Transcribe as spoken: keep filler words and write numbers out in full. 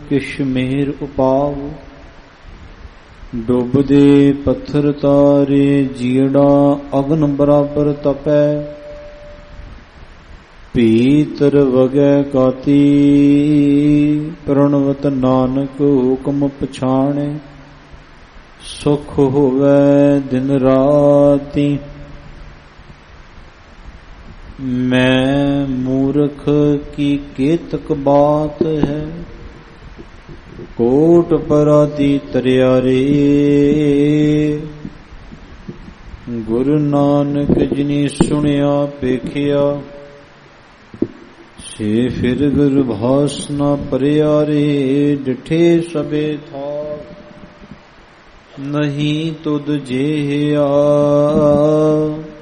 किश मेहर उपाव। डुबदे पत्थर तारे जीड़ा अग्न बराबर तपै। भीतर वगै काती प्रणवत नानक हुक्म पछाणे। सुख होवै दिन राती मैं मूर्ख की केतक बात है। कोट पराती तरिया रे गुरु नानक जिनी सुनिया पेखिया। से फिर गुरु भास न परिया रे डिठे सबे था नहीं तुद जेहिया।